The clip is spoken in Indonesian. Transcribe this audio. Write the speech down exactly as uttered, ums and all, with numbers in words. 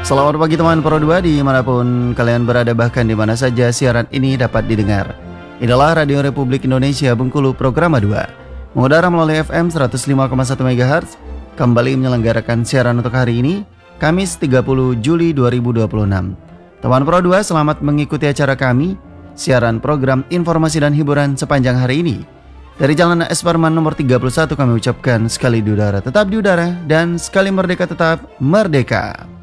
Selamat pagi teman Pro dua dimanapun kalian berada, bahkan di mana saja siaran ini dapat didengar. Inilah Radio Republik Indonesia Bengkulu Programa dua, mengudara melalui F M seratus lima koma satu MHz, kembali menyelenggarakan siaran untuk hari ini, Kamis tiga puluh Juli dua ribu dua puluh enam. Teman Pro dua, selamat mengikuti acara kami, siaran program informasi dan hiburan sepanjang hari ini. Dari Jalan S. Parman nomor tiga puluh satu kami ucapkan sekali di udara tetap di udara dan sekali merdeka tetap merdeka.